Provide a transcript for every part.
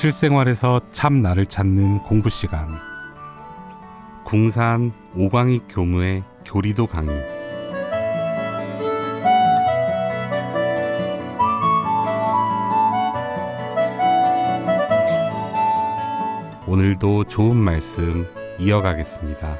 실생활에서 참 나를 찾는 공부 시간. 궁산 오광익 교무의 교리도 강의. 오늘도 좋은 말씀 이어가겠습니다.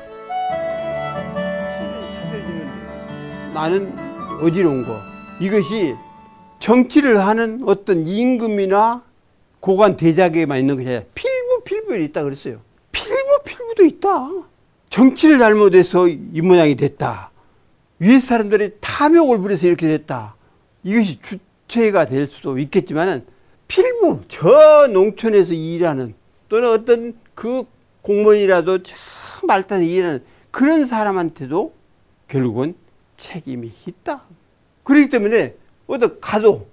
나는 어지러운 거, 이것이 정치를 하는 어떤 임금이나 고관 대작에만 있는 것이 아니라 필부에 있다 그랬어요. 필부도 있다. 정치를 잘못해서 이 모양이 됐다. 위에 사람들이 탐욕을 부려서 이렇게 됐다. 이것이 주체가 될 수도 있겠지만 필부, 저 농촌에서 일하는 또는 어떤 그 공무원이라도 참 말따서 일하는 그런 사람한테도 결국은 책임이 있다. 그렇기 때문에 어디 가도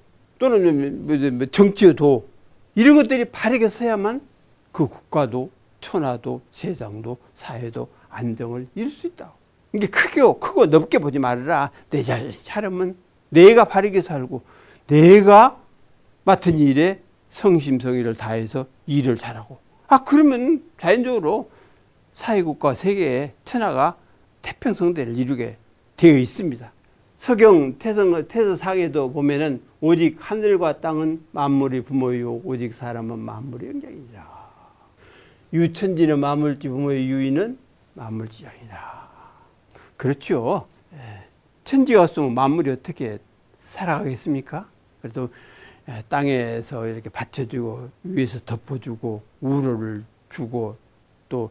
또는 정치여도 이런 것들이 바르게 서야만 그 국가도 천하도 세상도 사회도 안정을 이룰 수 있다. 이게 크고 넓게 보지 말아라. 내 자식 차려면 내가 바르게 살고 내가 맡은 일에 성심성의를 다해서 일을 잘하고, 그러면 자연적으로 사회국가 세계의 천하가 태평성대를 이루게 되어 있습니다. 서경 태서상에도 보면은 오직 하늘과 땅은 만물의 부모이요 오직 사람은 만물의 영장이니라. 유천지는 만물지 부모의 유인은 만물지장이라. 그렇죠. 천지가 없으면 만물이 어떻게 살아가겠습니까? 그래도 땅에서 이렇게 받쳐주고 위에서 덮어주고 우로를 주고 또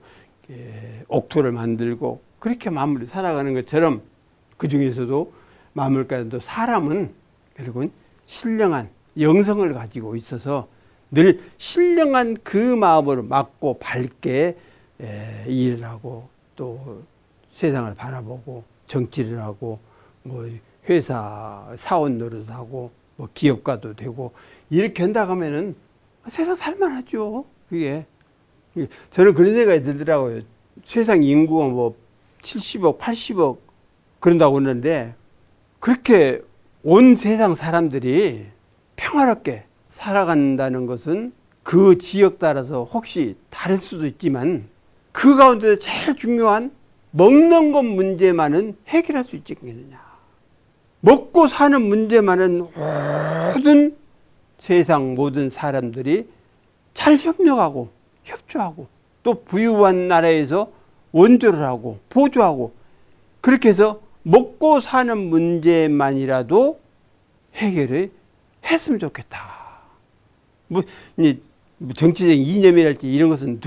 옥토를 만들고 그렇게 만물이 살아가는 것처럼 그 중에서도 만물가운데도 사람은 결국은 신령한 영성을 가지고 있어서 늘 신령한 그 마음으로 맑고 밝게 일을 하고 또 세상을 바라보고 정치를 하고 뭐 회사 사원 노릇하고 뭐 기업가도 되고 이렇게 한다면은 세상 살만하죠. 그게 저는 그런 생각이 들더라고요. 세상 인구가 뭐 70억, 80억 그런다고 그러는데 그렇게 온 세상 사람들이 평화롭게 살아간다는 것은 그 지역 따라서 혹시 다를 수도 있지만 그 가운데 제일 중요한 먹는 것 문제만은 해결할 수 있겠느냐. 먹고 사는 문제만은 모든 세상 모든 사람들이 잘 협력하고 협조하고 또 부유한 나라에서 원조를 하고 보조하고 그렇게 해서 먹고 사는 문제만이라도 해결을 했으면 좋겠다. 뭐 정치적인 이념이랄지 이런 것은